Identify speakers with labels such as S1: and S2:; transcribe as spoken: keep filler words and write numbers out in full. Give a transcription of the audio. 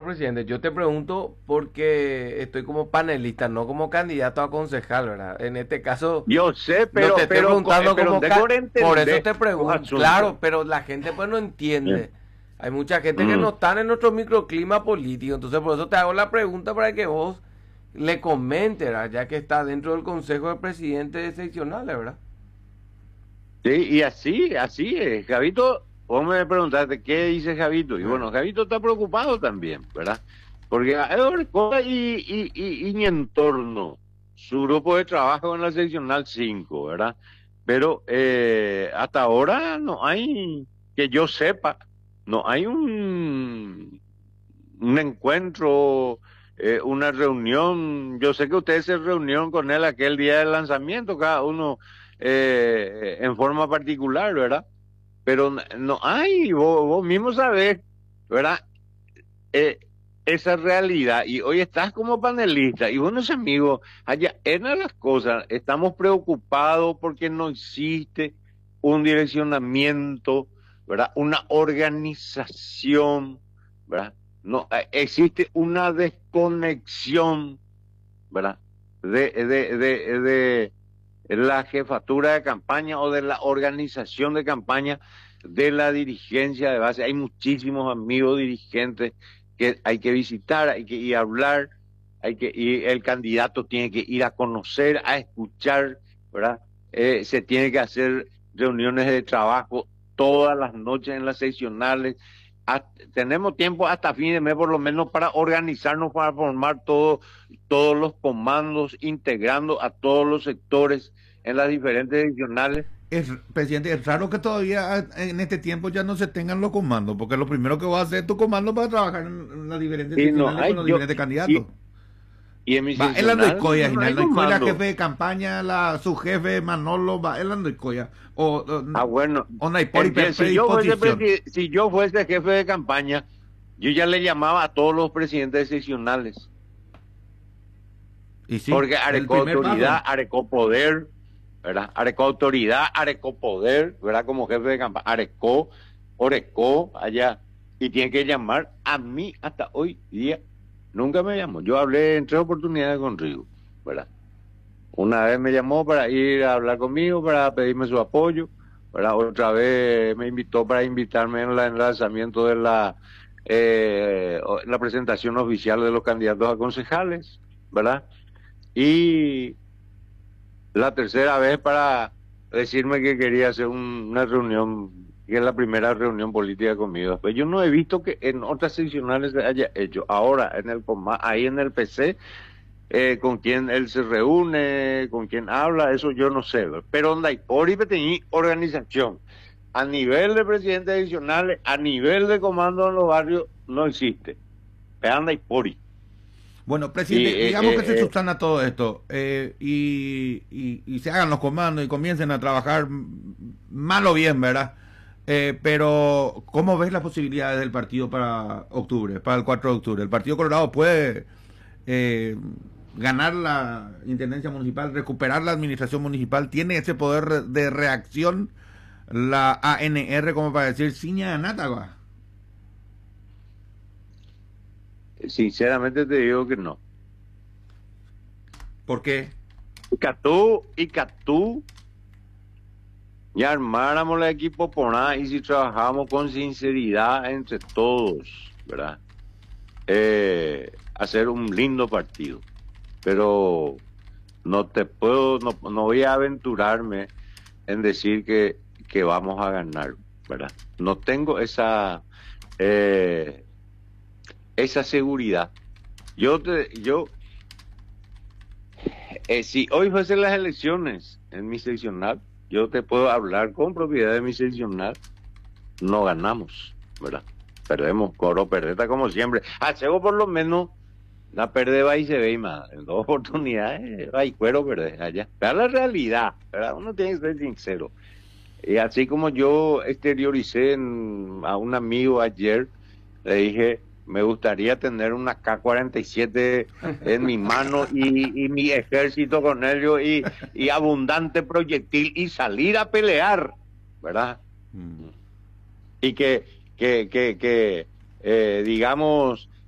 S1: presidente. Yo te pregunto porque estoy como panelista, no como candidato a concejal, ¿verdad? En este caso,
S2: Yo sé,
S1: no te
S2: pero,
S1: estoy
S2: pero, co- eh,
S1: preguntando
S2: pero
S1: como...
S2: de
S1: ca-
S2: por
S1: Por eso
S2: entender
S1: te
S2: los
S1: pregunto,
S2: asuntos.
S1: claro, pero la gente pues no
S2: Bien.
S1: entiende. Hay mucha gente que no
S2: Mm.
S1: está en nuestro microclima político, entonces por eso te hago la pregunta para que vos le comentes, ¿verdad? Ya que está dentro del Consejo de Presidentes Seccionales, ¿verdad?
S2: Sí, y así, así es. Javito, vos me preguntaste, ¿qué dice Javito? Y
S1: Eh,
S2: bueno, Javito está preocupado también, ¿verdad? Porque Eduardo y, y, y, y mi entorno, su grupo de trabajo en la seccional cinco, ¿verdad? Pero eh, hasta ahora no hay, que yo sepa, no hay un, un encuentro, eh, una reunión. Yo sé que ustedes se reunieron con él aquel día del lanzamiento, cada uno eh, en forma particular, ¿verdad? Pero n- no hay, vos, vos mismo sabés, ¿verdad? Eh, esa realidad. Y hoy estás como panelista y buenos amigos, allá, en las cosas, estamos preocupados porque no existe un direccionamiento, ¿verdad? Una organización, ¿verdad? No, eh, existe una desconexión, ¿verdad? De, de, de, de la jefatura de campaña o de la organización de campaña de la dirigencia de base. Hay muchísimos amigos dirigentes que hay que visitar, hay que ir a hablar, hay que y el candidato tiene que ir a conocer, a escuchar, ¿verdad? Eh, se tiene que hacer reuniones de trabajo todas las noches en las seccionales. Hasta- tenemos tiempo hasta fin de mes por lo menos para organizarnos, para formar todo, todos los comandos, integrando a todos los sectores en las diferentes seccionales.
S3: Es, presidente, es raro que todavía en este tiempo ya no se tengan los comandos, porque lo primero que vas a hacer es tu comando para trabajar en, en las diferentes
S2: Y no
S3: seccionales con
S2: hay,
S3: los
S2: yo,
S3: diferentes
S2: y,
S3: candidatos.
S2: y en mi
S3: Va el
S2: seccional
S3: Andoicoya,
S2: no hay
S3: Ginaldo Andoicoya,
S2: comando.
S3: jefe de campaña, la, su jefe Manolo, va el Andoicoya. O, o,
S2: Ah, bueno,
S3: o no hay por
S2: entiendo. Si yo fuese
S3: predisposición.
S2: presi- si yo fuese jefe de campaña, yo ya le llamaba a todos los presidentes seccionales,
S3: Y sí,
S2: porque
S3: el
S2: arecó
S3: primer
S2: autoridad,
S3: paso.
S2: arecó poder, ¿verdad? Arecó autoridad, arecó poder, ¿verdad? Como jefe de campaña, arecó, orecó allá, y tiene que llamar a mí hasta hoy día. Nunca me llamó. Yo hablé en tres oportunidades con Rigo, ¿verdad? Una vez me llamó para ir a hablar conmigo, para pedirme su apoyo, ¿verdad? Otra vez me invitó para invitarme en, la, en el lanzamiento de la, eh, la presentación oficial de los candidatos a concejales, ¿verdad? Y la tercera vez para decirme que quería hacer un- una reunión, que es la primera reunión política conmigo. Pues yo no he visto que en otras seccionales se haya hecho. Ahora, en el coma- ahí en el P C, eh, con quién él se reúne, con quién habla, eso yo no sé, ¿verdad? Pero onda, por tenía organización. A nivel de presidentes adicionales, a nivel de comando en los barrios, no existe. Anda y pori.
S3: Bueno,
S2: Y,
S3: presidente,
S2: eh,
S3: digamos que se
S2: eh, eh,
S3: subsana todo esto eh, y, y, y se hagan los comandos y comiencen a trabajar mm, mal o bien, ¿verdad? Eh, pero, ¿cómo ves las posibilidades del partido para octubre, para el cuatro de octubre? ¿El Partido Colorado puede eh, ganar la intendencia municipal, recuperar la administración municipal? ¿Tiene ese poder de reacción la A N R como para decir, Ciña Anátaga?
S2: sinceramente te digo que no.
S3: ¿Por qué?
S2: Y Catú, y Catú, y armáramos el equipo por nada, y si trabajamos con sinceridad entre todos, ¿verdad? Eh, hacer un lindo partido. Pero no te puedo, no, no voy a aventurarme en decir que, que vamos a ganar, ¿verdad? No tengo esa, eh, esa seguridad. Yo, te, yo eh, si hoy fuesen las elecciones en mi seccional, yo te puedo hablar con propiedad de mi seccional, no ganamos, ¿verdad? Perdemos, coro perdeta como siempre. Hacemos por lo menos la perde va y se ve y más. En dos oportunidades va y cuero perder allá. Vean la realidad, ¿verdad? Uno tiene que ser sincero. Y así como yo exterioricé en- a un amigo ayer, le dije, me gustaría tener una K cuarenta y siete en mi mano y, y mi ejército con ellos y, y abundante proyectil y salir a pelear, ¿verdad?
S3: Mm.
S2: Y que, que, que, que eh, digamos,